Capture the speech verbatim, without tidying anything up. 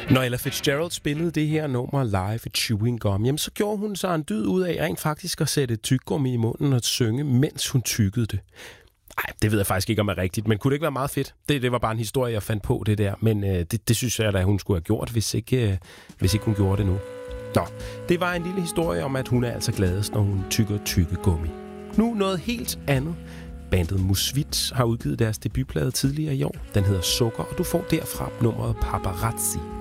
Når Ella Fitzgerald spillede det her nummer live i Chewing Gum, jamen så gjorde hun sig en dyd ud af rent faktisk at sætte tyggegummi i munden og synge, mens hun tyggede det. Nej, det ved jeg faktisk ikke, om er rigtigt, men kunne det ikke være meget fedt? Det, det var bare en historie, jeg fandt på det der, men øh, det, det synes jeg da, hun skulle have gjort, hvis ikke, øh, hvis ikke hun gjorde det nu. Nå, det var en lille historie om, at hun er altså gladest, når hun tygger tyggegummi. Nu noget helt andet. Bandet Musvits har udgivet deres debutplade tidligere i år. Den hedder Sukker, og du får derfra nummeret Paparazzi.